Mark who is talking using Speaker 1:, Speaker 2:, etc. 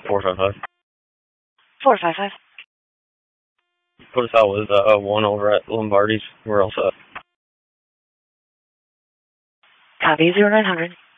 Speaker 1: 455.
Speaker 2: 455.
Speaker 1: Put us out with 1 over at Lombardi's. We're all set.
Speaker 2: Copy 0900.